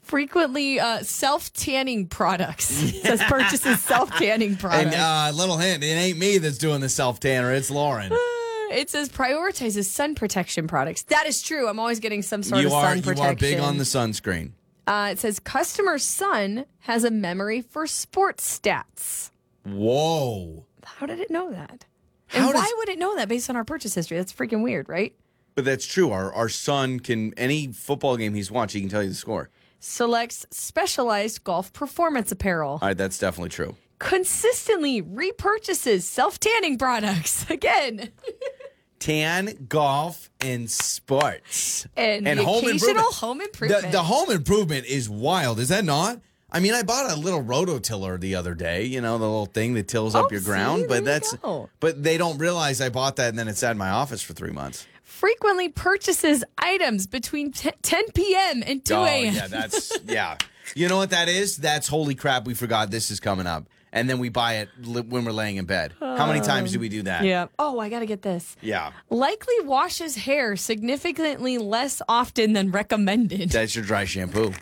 Frequently self-tanning products. It says purchases self-tanning products. And little hint, it ain't me that's doing the self-tanner. It's Lauren. It says prioritizes sun protection products. That is true. I'm always getting some sort of sun protection. You are big on the sunscreen. It says customer son has a memory for sports stats. Whoa. How did it know that? And why would it know that based on our purchase history? That's freaking weird, right? But that's true. Our son can, any football game he's watching, he can tell you the score. Selects specialized golf performance apparel. All right, that's definitely true. Consistently repurchases self-tanning products. Again. Tan, golf, and sports. And the occasional home improvement. The home improvement is wild. Is that not? I mean, I bought a little rototiller the other day, the little thing that tills up your ground, but but they don't realize I bought that and then it sat in my office for 3 months. Frequently purchases items between 10 p.m. and 2 a.m. Yeah. You know what that is? That's holy crap, we forgot this is coming up. And then we buy it when we're laying in bed. How many times do we do that? Yeah. Oh, I got to get this. Yeah. Likely washes hair significantly less often than recommended. That's your dry shampoo.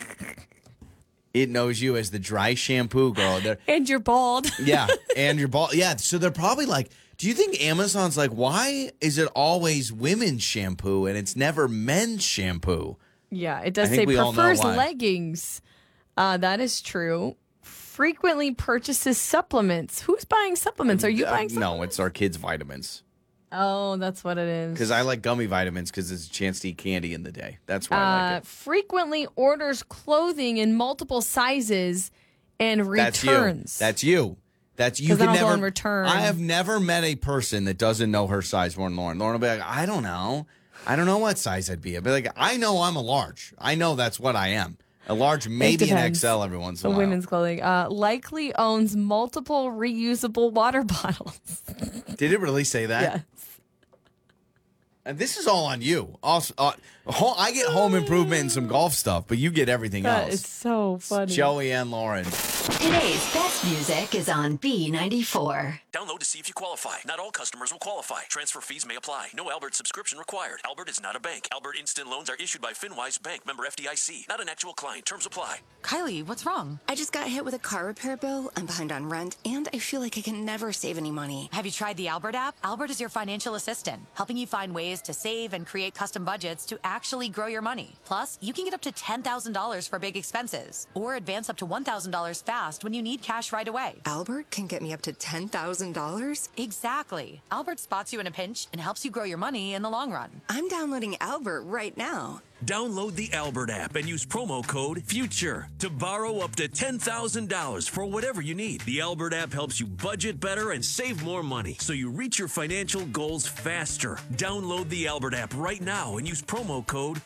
It knows you as the dry shampoo girl. And you're bald. Yeah, and you're bald. Yeah, so they're probably like, do you think Amazon's like, why is it always women's shampoo and it's never men's shampoo? Yeah, it does say prefers leggings. That is true. Frequently purchases supplements. Who's buying supplements? Are you buying supplements? No, it's our kids' vitamins. Oh, that's what it is. Because I like gummy vitamins because it's a chance to eat candy in the day. That's why I like it. Frequently orders clothing in multiple sizes and returns. That's you. That's you. Because then I'll go and return. I have never met a person that doesn't know her size more than Lauren. Lauren will be like, I don't know. I don't know what size I'd be. I'd be like, I know I'm a large. I know that's what I am. A large, maybe an XL every once in a while. Women's clothing. Likely owns multiple reusable water bottles. Did it really say that? Yes. And this is all on you. Also, I get home improvement and some golf stuff, but you get everything else. That is so funny. It's Joey and Lauren. Today's best music is on B94. Download to see if you qualify. Not all customers will qualify. Transfer fees may apply. No Albert subscription required. Albert is not a bank. Albert Instant Loans are issued by FinWise Bank, member FDIC. Not an actual client. Terms apply. Kylie, what's wrong? I just got hit with a car repair bill. I'm behind on rent, and I feel like I can never save any money. Have you tried the Albert app? Albert is your financial assistant, helping you find ways to save and create custom budgets to actually grow your money. Plus, you can get up to $10,000 for big expenses, or advance up to $1,000 fast when you need cash right away. Albert can get me up to $10,000? Exactly. Albert spots you in a pinch and helps you grow your money in the long run. I'm downloading Albert right now. Download the Albert app and use promo code FUTURE to borrow up to $10,000 for whatever you need. The Albert app helps you budget better and save more money so you reach your financial goals faster. Download the Albert app right now and use promo code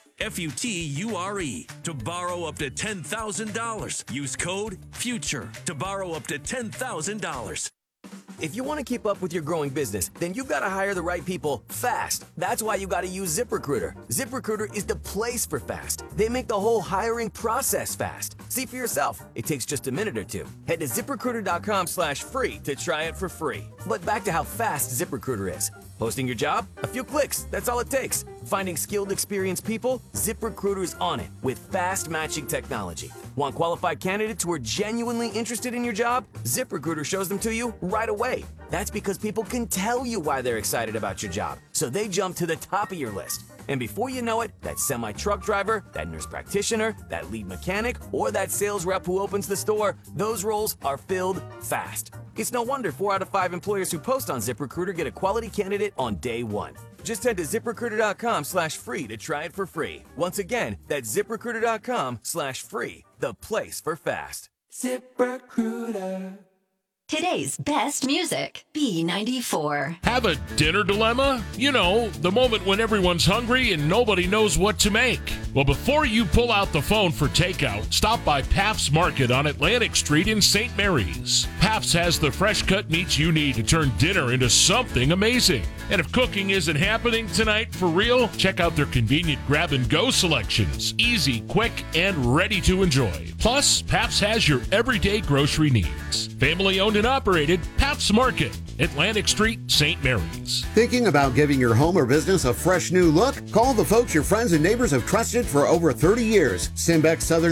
FUTURE to borrow up to $10,000. Use code FUTURE to borrow up to $10,000. If you want to keep up with your growing business, then you've got to hire the right people fast. That's why you got to use ZipRecruiter. ZipRecruiter is the place for fast. They make the whole hiring process fast. See for yourself. It takes just a minute or two. Head to ZipRecruiter.com/free to try it for free. But back to how fast ZipRecruiter is. Posting your job? A few clicks. That's all it takes. Finding skilled, experienced people? ZipRecruiter's on it with fast matching technology. Want qualified candidates who are genuinely interested in your job? ZipRecruiter shows them to you right away. That's because people can tell you why they're excited about your job, so they jump to the top of your list. And before you know it, that semi-truck driver, that nurse practitioner, that lead mechanic, or that sales rep who opens the store, those roles are filled fast. It's no wonder 4 out of 5 employers who post on ZipRecruiter get a quality candidate on day one. Just head to ZipRecruiter.com/free to try it for free. Once again, that's ZipRecruiter.com/free, the place for fast. ZipRecruiter. Today's best music, B94. Have a dinner dilemma? You know, the moment when everyone's hungry and nobody knows what to make. Well, before you pull out the phone for takeout, stop by Paff's Market on Atlantic Street in St. Mary's. Paff's has the fresh cut meats you need to turn dinner into something amazing. And if cooking isn't happening tonight for real, check out their convenient grab-and-go selections. Easy, quick, and ready to enjoy. Plus, Paff's has your everyday grocery needs. Family-owned and operated, Paff's Market, Atlantic Street, St. Mary's. Thinking about giving your home or business a fresh new look? Call the folks your friends and neighbors have trusted for over 30 years. Simbeck Southern